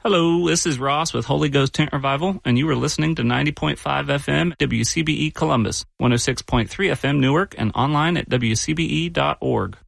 Hello, this is Ross with Holy Ghost Tent Revival, and you are listening to 90.5 FM WCBE Columbus, 106.3 FM Newark, and online at WCBE.org.